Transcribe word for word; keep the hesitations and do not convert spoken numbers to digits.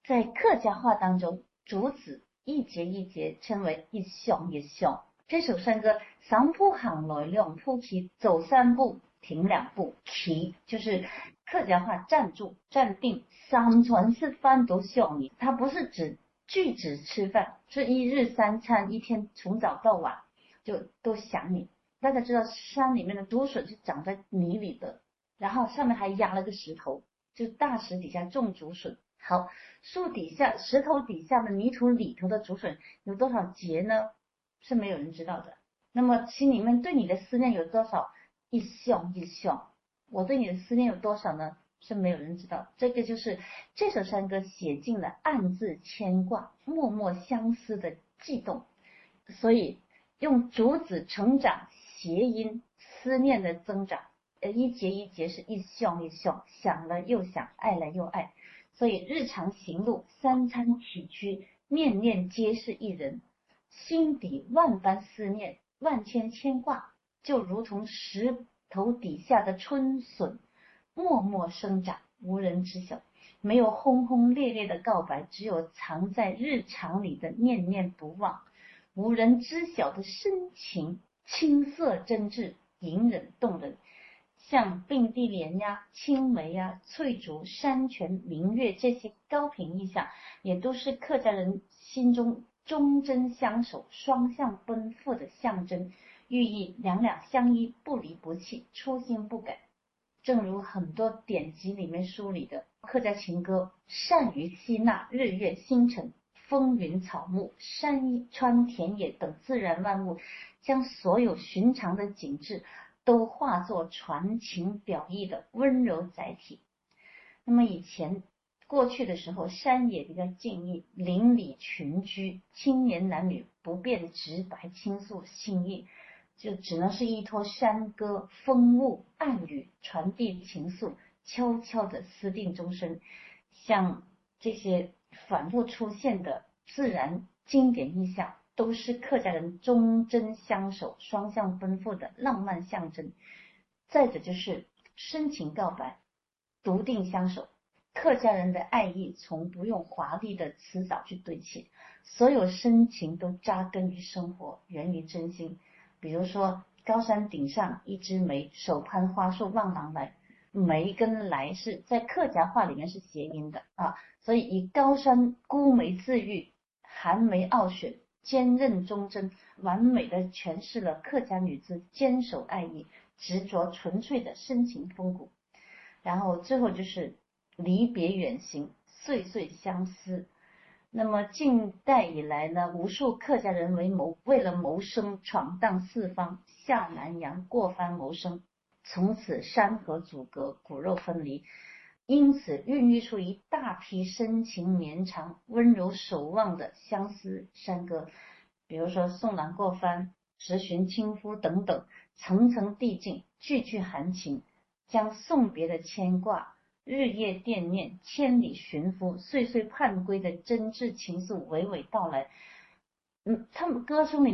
在客家话当中，竹子一节一节称为一巷一巷。这首山歌三步行来两步骑，走三步停两步，骑就是客家话站住站定，三餐四饭都想你，它不是指拒止吃饭，是一日三餐，一天从早到晚就都想你。大家知道山里面的竹笋是长在泥里的，然后上面还压了个石头，就大石底下种竹笋。好，树底下石头底下的泥土里头的竹笋有多少节呢？是没有人知道的。那么心里面对你的思念有多少？一巷一巷，我对你的思念有多少呢？是没有人知道。这个就是这首山歌写尽了暗自牵挂、默默相思的悸动。所以用竹子成长谐音，思念的增长，呃，一节一节是一巷一巷，想了又想，爱了又爱。所以日常行路，三餐起居，念念皆是一人，心底万般思念，万千牵挂，就如同石头底下的春笋，默默生长，无人知晓。没有轰轰烈烈的告白，只有藏在日常里的念念不忘，无人知晓的深情，青涩真挚，隐忍动人。像并蒂莲呀、青梅呀、翠竹、山泉、明月这些高频意象，也都是客家人心中忠贞相守、双向奔赴的象征，寓意两两相依、不离不弃、初心不改。正如很多典籍里面梳理的，客家情歌善于吸纳日月星辰、风云草木、山川田野等自然万物，将所有寻常的景致都化作传情表意的温柔载体。那么以前过去的时候，山野比较静谧，邻里群居，青年男女不便直白倾诉心意，就只能是依托山歌、风物、暗语传递情愫，悄悄的私定终身。像这些反复出现的自然经典意象，都是客家人忠贞相守、双向奔赴的浪漫象征。再者就是深情告白，笃定相守。客家人的爱意从不用华丽的辞藻去堆砌，所有深情都扎根于生活，源于真心。比如说高山顶上一枝梅，手攀花树望郎来，梅跟来是在客家话里面是谐音的啊，所以以高山孤梅自喻，寒梅傲雪，坚韧忠贞，完美的诠释了客家女子坚守爱意、执着纯粹的深情风骨。然后最后就是离别远行，岁岁相思。那么近代以来呢，无数客家人为谋为了谋生，闯荡四方，下南洋过番谋生，从此山河阻隔，骨肉分离，因此孕育出一大批深情绵长、温柔守望的相思山歌。比如说送郎过番、十寻亲夫等等，层层递进，句句含情，将送别的牵挂、日夜惦念、千里寻夫、岁岁盼归的真挚情愫娓娓道来。嗯，他们歌声里